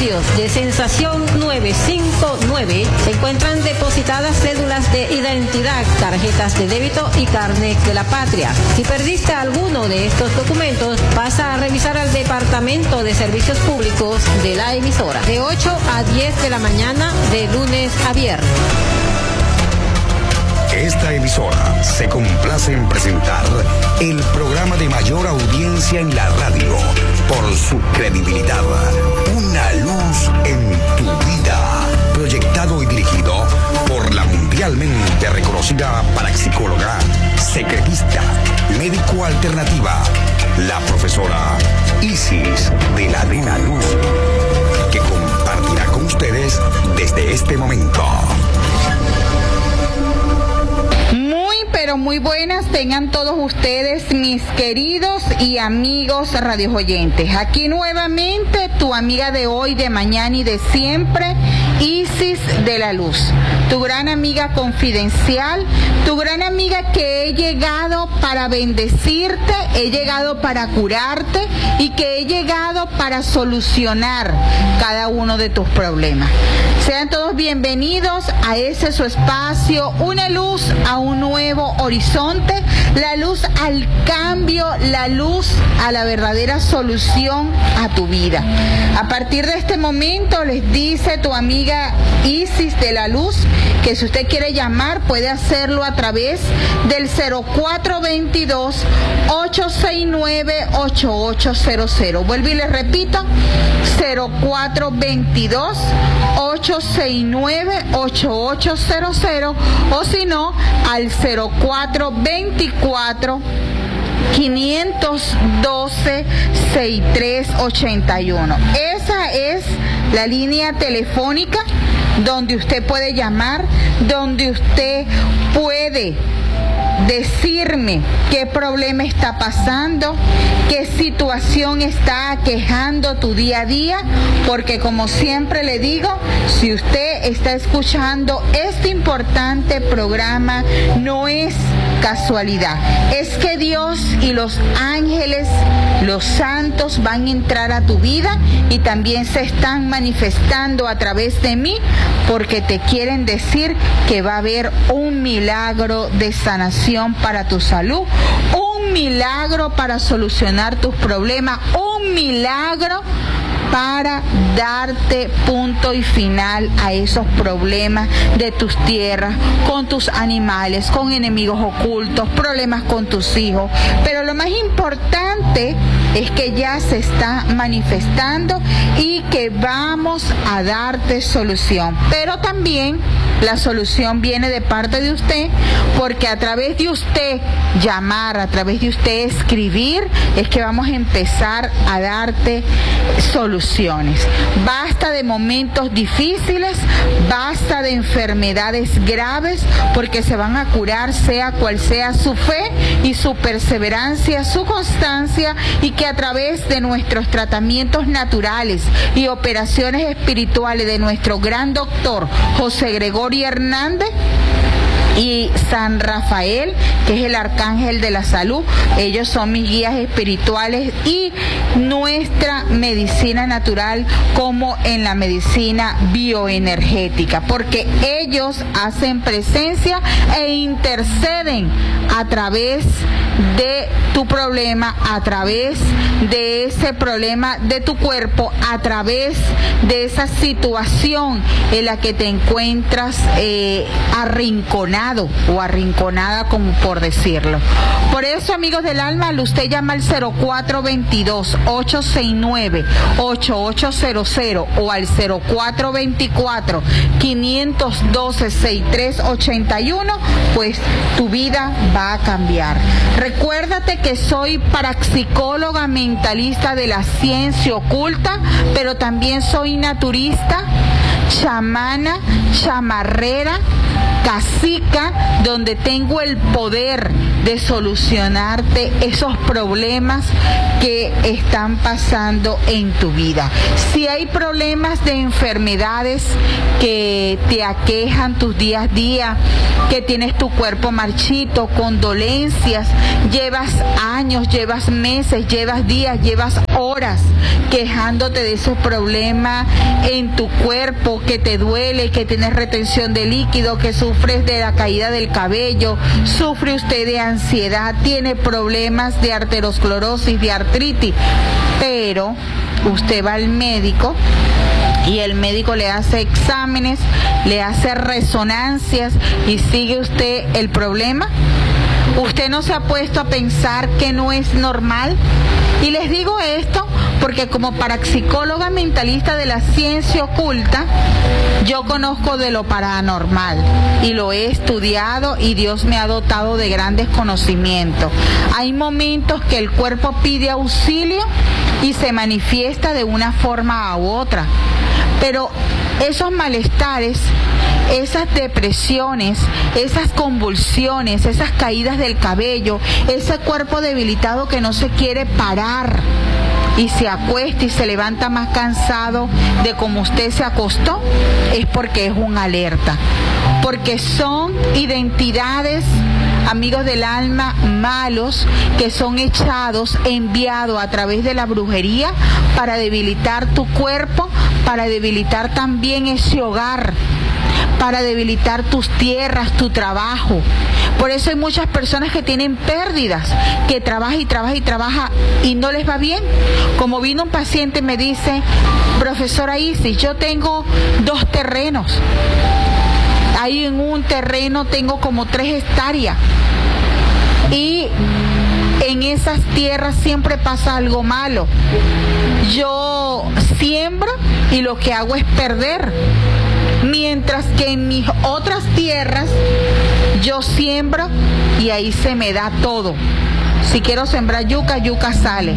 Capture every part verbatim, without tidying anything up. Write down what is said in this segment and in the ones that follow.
beneficios de Sensación nueve cinco nueve se encuentran depositadas cédulas de identidad, tarjetas de débito y carnet de la patria. Si perdiste alguno de estos documentos, pasa a revisar al Departamento de Servicios Públicos de la emisora, de ocho a diez de la mañana, de lunes a viernes. Esta emisora se complace en presentar el programa de mayor audiencia en la radio por su credibilidad. Una luz en tu vida. Proyectado y dirigido por la mundialmente reconocida parapsicóloga, secretista, médico alternativa, la profesora Isis de la Luz, que compartirá con ustedes desde este momento. Pero muy buenas tengan todos ustedes, mis queridos y amigos radiooyentes. Aquí nuevamente tu amiga de hoy, de mañana y de siempre, Isis de la Luz, tu gran amiga confidencial, tu gran amiga que he llegado para bendecirte, he llegado para curarte y que he llegado para solucionar cada uno de tus problemas. Sean todos bienvenidos a ese su espacio, una luz a un nuevo horizonte, la luz al cambio, la luz a la verdadera solución a tu vida. A partir de este momento les dice tu amiga Isis de la Luz que si usted quiere llamar puede hacerlo a través del cero cuatro veintidós, ocho seis nueve, ocho ocho cero cero. Vuelvo y les repito, cero cuatro veintidós, ocho seis nueve, ocho ocho cero cero, o si no al cero cuatro veinticuatro, quinientos doce, sesenta y tres ochenta y uno. Esa es la línea telefónica donde usted puede llamar, donde usted puede decirme qué problema está pasando, qué situación está aquejando tu día a día, porque como siempre le digo, si usted está escuchando este importante programa, no es casualidad, es que Dios y los ángeles, los santos van a entrar a tu vida y también se están manifestando a través de mí, porque te quieren decir que va a haber un milagro de sanación para tu salud, un milagro para solucionar tus problemas, un milagro para darte punto y final a esos problemas de tus tierras, con tus animales, con enemigos ocultos, problemas con tus hijos. Pero lo más importante es que ya se está manifestando y que vamos a darte solución. Pero también la solución viene de parte de usted, porque a través de usted llamar, a través de usted escribir, es que vamos a empezar a darte soluciones. Basta de momentos difíciles, basta de enfermedades graves, porque se van a curar sea cual sea su fe y su perseverancia, su constancia, y que a través de nuestros tratamientos naturales y operaciones espirituales de nuestro gran doctor José Gregorio Hernández y San Rafael, que es el arcángel de la salud, ellos son mis guías espirituales, y nuestra medicina natural como en la medicina bioenergética, porque ellos hacen presencia e interceden a través de tu problema, a través de ese problema de tu cuerpo, a través de esa situación en la que te encuentras eh, arrinconado o arrinconada, como por decirlo. Por eso, amigos del alma, usted llama al cero cuatro veintidós, ocho seis nueve, ocho ocho cero cero o al cero cuatro veinticuatro, quinientos doce, sesenta y tres ochenta y uno, pues tu vida va a cambiar. Recuérdate que soy parapsicóloga mentalista de la ciencia oculta, pero también soy naturista. chamana, chamarrera, cacica, donde tengo el poder de solucionarte esos problemas que están pasando en tu vida. Si hay problemas de enfermedades que te aquejan tus días a día, que tienes tu cuerpo marchito, con dolencias, llevas años, llevas meses, llevas días, llevas horas quejándote de esos problemas en tu cuerpo, que te duele, que tienes retención de líquido, que sufres de la caída del cabello, sufre usted de ansiedad, tiene problemas de arteriosclerosis, de artritis, pero usted va al médico y el médico le hace exámenes, le hace resonancias y sigue usted el problema. ¿Usted no se ha puesto a pensar que no es normal? Y les digo esto porque como parapsicóloga mentalista de la ciencia oculta, yo conozco de lo paranormal y lo he estudiado y Dios me ha dotado de grandes conocimientos. Hay momentos que el cuerpo pide auxilio y se manifiesta de una forma u otra, pero esos malestares, esas depresiones, esas convulsiones, esas caídas del cabello, ese cuerpo debilitado que no se quiere parar y se acuesta y se levanta más cansado de como usted se acostó, es porque es una alerta, porque son identidades, amigos del alma, malos, que son echados, enviados a través de la brujería para debilitar tu cuerpo, para debilitar también ese hogar, para debilitar tus tierras, tu trabajo. Por eso hay muchas personas que tienen pérdidas, que trabaja y trabaja y trabaja y no les va bien. Como vino un paciente y me dice, profesora Isis, yo tengo dos terrenos. Ahí en un terreno tengo como tres hectáreas. Y en esas tierras siempre pasa algo malo. Yo siembro y lo que hago es perder. Mientras que en mis otras tierras yo siembro y ahí se me da todo. Si quiero sembrar yuca, yuca sale.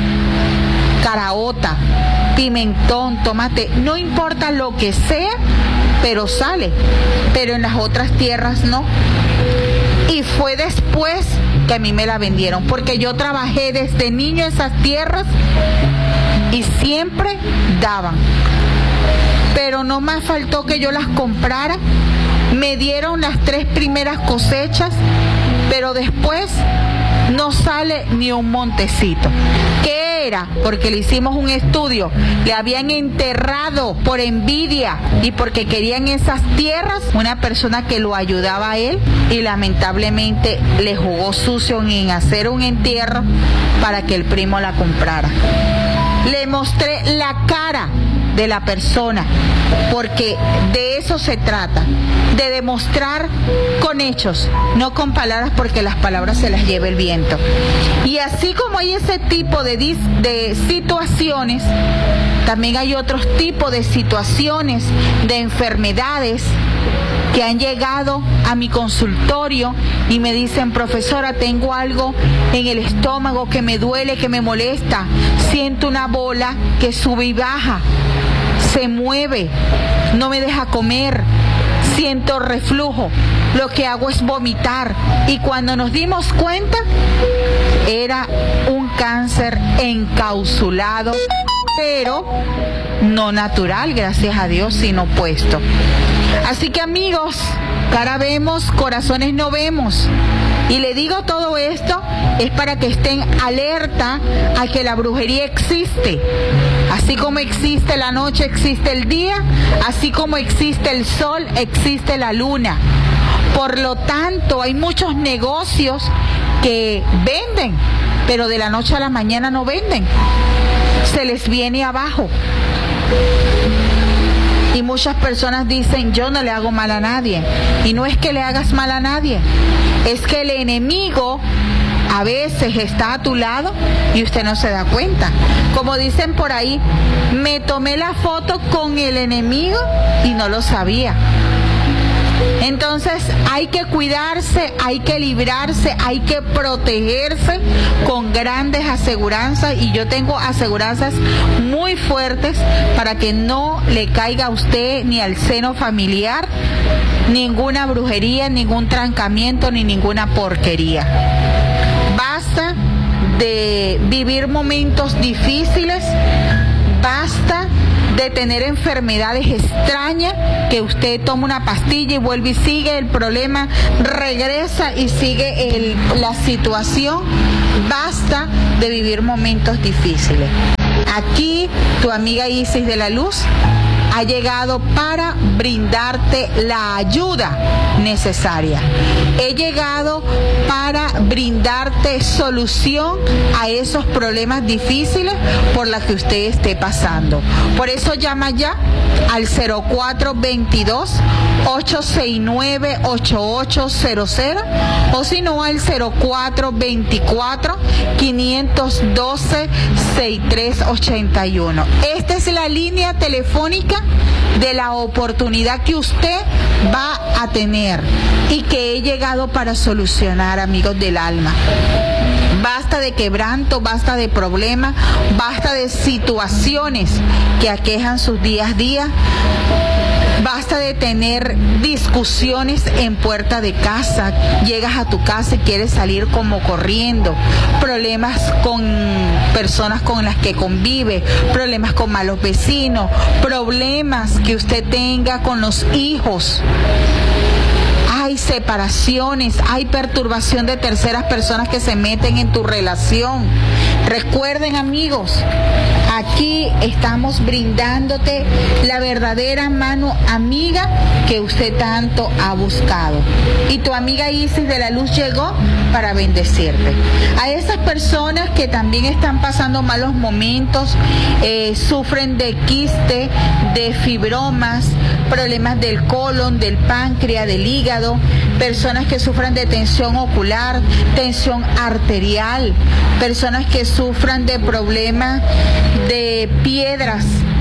Caraota, pimentón, tomate, no importa lo que sea, pero sale. Pero en las otras tierras no. Y fue después que a mí me la vendieron, porque yo trabajé desde niño en esas tierras y siempre daban. Pero no me faltó que yo las comprara. Me dieron las tres primeras cosechas, pero después no sale ni un montecito. ¿Qué era? Porque le hicimos un estudio. Le habían enterrado por envidia y porque querían esas tierras una persona que lo ayudaba a él y lamentablemente le jugó sucio en hacer un entierro para que el primo la comprara. Le mostré la cara de la persona, porque de eso se trata, de demostrar con hechos, no con palabras, porque las palabras se las lleva el viento. Y así como hay ese tipo de, dis- de situaciones, también hay otros tipos de situaciones, de enfermedades que han llegado a mi consultorio y me dicen, profesora, tengo algo en el estómago que me duele, que me molesta, siento una bola que sube y baja, se mueve, no me deja comer, siento reflujo, lo que hago es vomitar. Y cuando nos dimos cuenta, era un cáncer encapsulado, pero no natural, gracias a Dios, sino puesto. Así que amigos, cara vemos, corazones no vemos. Y le digo todo esto es para que estén alerta a que la brujería existe. Así como existe la noche, existe el día. Así como existe el sol, existe la luna. Por lo tanto, hay muchos negocios que venden, pero de la noche a la mañana no venden. Se les viene abajo. Y muchas personas dicen, yo no le hago mal a nadie. Y no es que le hagas mal a nadie, es que el enemigo a veces está a tu lado y usted no se da cuenta. Como dicen por ahí, me tomé la foto con el enemigo y no lo sabía. Entonces hay que cuidarse, hay que librarse, hay que protegerse con grandes aseguranzas, y yo tengo aseguranzas muy fuertes para que no le caiga a usted ni al seno familiar ninguna brujería, ningún trancamiento ni ninguna porquería. Basta de vivir momentos difíciles, basta de tener enfermedades extrañas, que usted toma una pastilla y vuelve y sigue el problema, regresa y sigue el, la situación. Basta de vivir momentos difíciles. Aquí tu amiga Isis de la Luz ha llegado para brindarte la ayuda necesaria. He llegado para brindarte solución a esos problemas difíciles por los que usted esté pasando. Por eso llama ya al cero cuatro veintidós, ocho seis nueve, ocho ocho cero cero o si no al cero cuatro veinticuatro, quinientos doce, sesenta y tres ochenta y uno. Esta es la línea telefónica de la oportunidad que usted va a tener y que he llegado para solucionar, amigos del alma. Basta de quebranto, basta de problemas, basta de situaciones que aquejan sus días a día. Basta de tener discusiones en puerta de casa. Llegas a tu casa y quieres salir como corriendo. Problemas con personas con las que convive, problemas con malos vecinos, problemas que usted tenga con los hijos. Hay separaciones, hay perturbación de terceras personas que se meten en tu relación. Recuerden, amigos, aquí estamos brindándote la verdadera mano amiga que usted tanto ha buscado. Y tu amiga Isis de la Luz llegó para bendecirte. A esas personas que también están pasando malos momentos, eh, sufren de quiste, de fibromas, problemas del colon, del páncreas, del hígado, personas que sufran de tensión ocular, tensión arterial, personas que sufran de problemas de piedras,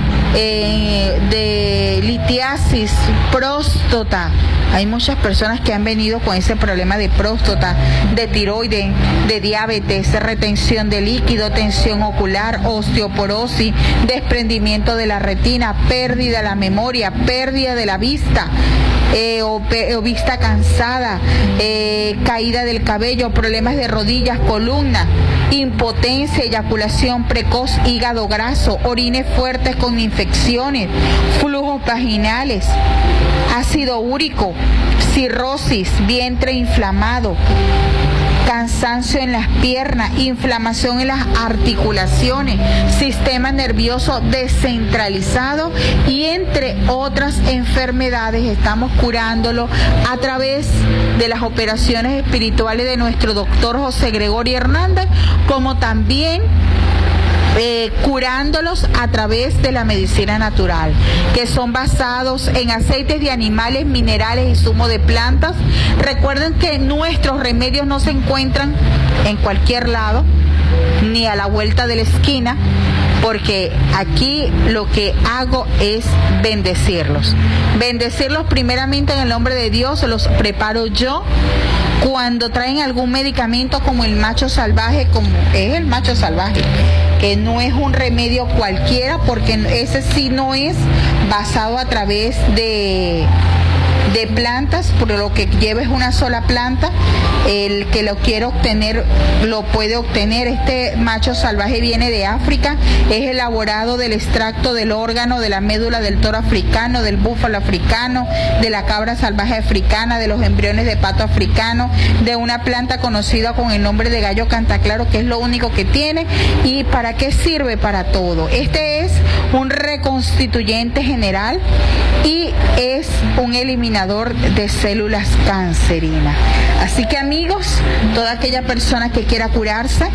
eh, de litiasis, próstata. Hay muchas personas que han venido con ese problema de próstata, de tiroides, de diabetes, retención de líquido, tensión ocular, osteoporosis, desprendimiento de la retina, pérdida de la memoria, pérdida de la vista. Eh, o, o vista cansada, eh, caída del cabello, problemas de rodillas, columna, impotencia, eyaculación precoz, hígado graso, orines fuertes con infecciones, flujos vaginales, ácido úrico, cirrosis, vientre inflamado, cansancio en las piernas, inflamación en las articulaciones, sistema nervioso descentralizado y entre otras enfermedades. Estamos curándolo a través de las operaciones espirituales de nuestro doctor José Gregorio Hernández, como también Eh, curándolos a través de la medicina natural, que son basados en aceites de animales, minerales y zumo de plantas. Recuerden que nuestros remedios no se encuentran en cualquier lado, ni a la vuelta de la esquina, porque aquí lo que hago es bendecirlos. Bendecirlos primeramente en el nombre de Dios, los preparo yo. Cuando traen algún medicamento como el macho salvaje, como es el macho salvaje, que no es un remedio cualquiera, porque ese sí no es basado a través de, de plantas, por lo que lleva es una sola planta. El que lo quiera obtener lo puede obtener. Este macho salvaje viene de África, es elaborado del extracto del órgano de la médula del toro africano, del búfalo africano, de la cabra salvaje africana, de los embriones de pato africano, de una planta conocida con el nombre de gallo cantaclaro, que es lo único que tiene. ¿Y para qué sirve? Para todo. Este es un reconstituyente general y es un eliminador de células cancerinas. Así que, amigos, toda aquella persona que quiera curarse,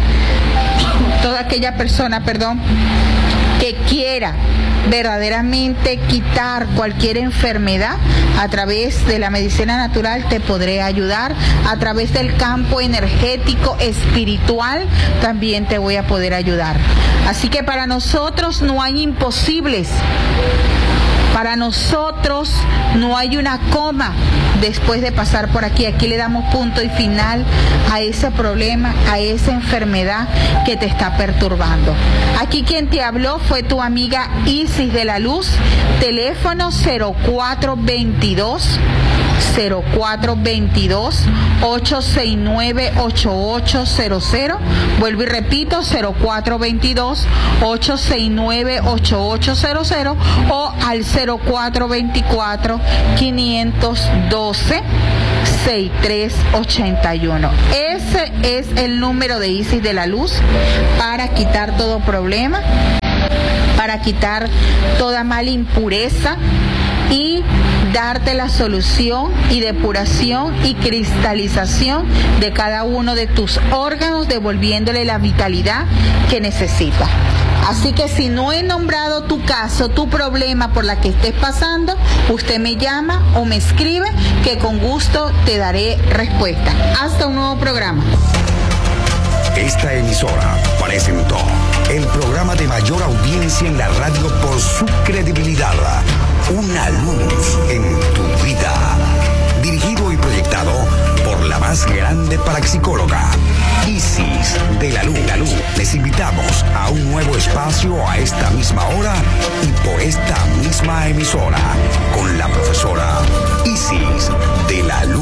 toda aquella persona, perdón, que quiera verdaderamente quitar cualquier enfermedad, a través de la medicina natural te podré ayudar. A través del campo energético espiritual también te voy a poder ayudar. Así que para nosotros no hay imposibles. Para nosotros no hay una coma después de pasar por aquí. Aquí le damos punto y final a ese problema, a esa enfermedad que te está perturbando. Aquí quien te habló fue tu amiga Isis de la Luz, teléfono cero cuatro veintidós cero cuatro veintidós ocho seis nueve ocho ocho cero cero. Vuelvo y repito, cero cuatro veintidós ocho seis nueve ocho ocho cero cero o al cero cuatro veinticuatro quinientos doce sesenta y tres ochenta y uno. Ese es el número de Isis de la Luz para quitar todo problema, para quitar toda mala impureza y darte la solución y depuración y cristalización de cada uno de tus órganos, devolviéndole la vitalidad que necesita. Así que si no he nombrado tu caso, tu problema por la que estés pasando, usted me llama o me escribe que con gusto te daré respuesta. Hasta un nuevo programa. Esta emisora presentó el programa de mayor audiencia en la radio por su credibilidad. Una luz en tu vida. Dirigido y proyectado por la más grande parapsicóloga, Isis de la Luz. La Luz. Les invitamos a un nuevo espacio a esta misma hora y por esta misma emisora con la profesora Isis de la Luz.